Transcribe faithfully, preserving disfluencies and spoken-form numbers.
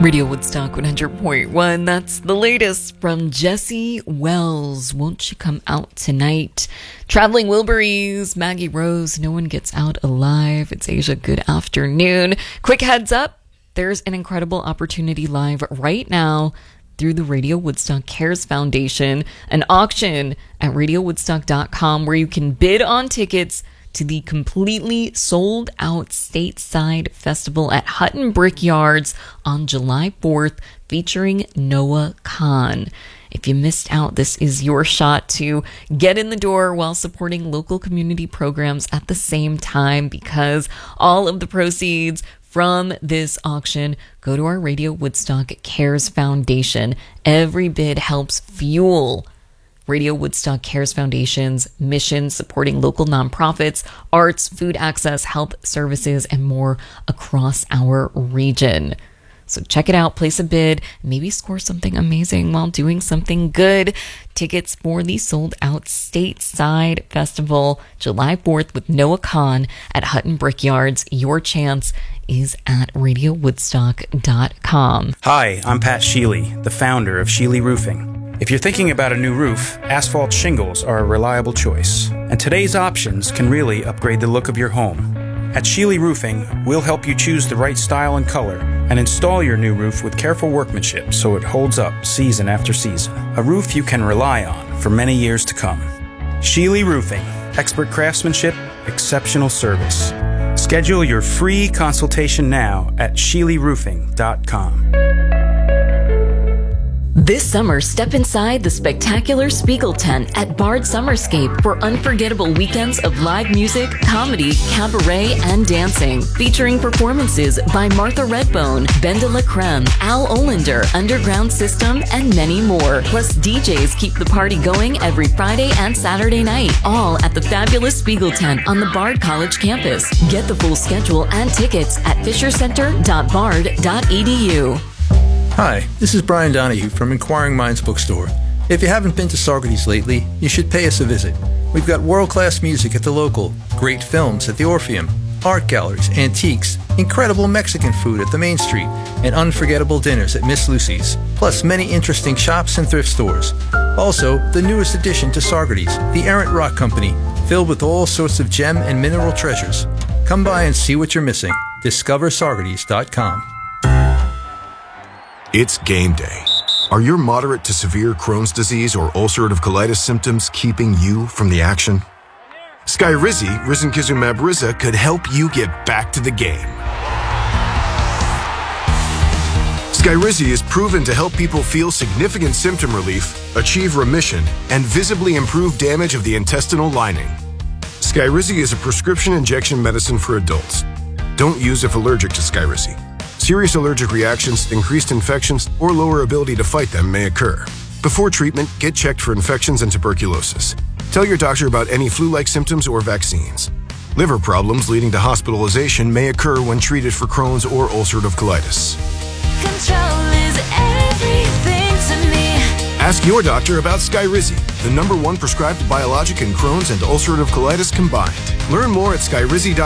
Radio Woodstock one hundred point one. That's the latest from Jesse Wells. Won't you come out tonight? Traveling Wilburys, Maggie Rose, No One Gets Out Alive. It's Asia, good afternoon. Quick heads up, there's an incredible opportunity live right now through the Radio Woodstock Cares Foundation, an auction at radio woodstock dot com where you can bid on tickets to the completely sold out stateside festival at Hutton Brickyards on July fourth, featuring Noah Kahan. If you missed out, this is your shot to get in the door while supporting local community programs at the same time, because all of the proceeds from this auction go to our Radio Woodstock Cares Foundation. Every bid helps fuel Radio Woodstock Cares Foundation's mission, supporting local nonprofits, arts, food access, health services, and more across our region. So check it out, place a bid, maybe score something amazing while doing something good. Tickets for the sold-out stateside festival, July fourth, with Noah Kahan at Hutton Brickyards. Your chance is at radio woodstock dot com. Hi, I'm Pat Sheely, the founder of Sheely Roofing. If you're thinking about a new roof, asphalt shingles are a reliable choice, and today's options can really upgrade the look of your home. At Sheely Roofing, we'll help you choose the right style and color and install your new roof with careful workmanship so it holds up season after season. A roof you can rely on for many years to come. Sheely Roofing, expert craftsmanship, exceptional service. Schedule your free consultation now at sheely roofing dot com. This summer, step inside the spectacular Spiegel tent at Bard Summerscape for unforgettable weekends of live music, comedy, cabaret, and dancing. Featuring performances by Martha Redbone, Benda La Creme, Al Olander, Underground System, and many more. Plus, D Js keep the party going every Friday and Saturday night, all at the fabulous Spiegel tent on the Bard College campus. Get the full schedule and tickets at fisher center dot bard dot e d u. Hi, this is Brian Donahue from Inquiring Minds Bookstore. If you haven't been to Saugerties lately, you should pay us a visit. We've got world-class music at the local, great films at the Orpheum, art galleries, antiques, incredible Mexican food at the Main Street, and unforgettable dinners at Miss Lucy's, plus many interesting shops and thrift stores. Also, the newest addition to Saugerties, the Errant Rock Company, filled with all sorts of gem and mineral treasures. Come by and see what you're missing. discover saugerties dot com. It's game day. Are your moderate to severe Crohn's disease or ulcerative colitis symptoms keeping you from the action? Skyrizi, risankizumab Riza, could help you get back to the game. Skyrizi is proven to help people feel significant symptom relief, achieve remission, and visibly improve damage of the intestinal lining. Skyrizi is a prescription injection medicine for adults. Don't use if allergic to Skyrizi. Serious allergic reactions, increased infections, or lower ability to fight them may occur. Before treatment, get checked for infections and tuberculosis. Tell your doctor about any flu-like symptoms or vaccines. Liver problems leading to hospitalization may occur when treated for Crohn's or ulcerative colitis. Control is everything to me. Ask your doctor about Skyrizi, the number one prescribed biologic in Crohn's and ulcerative colitis combined. Learn more at skyrizi dot com.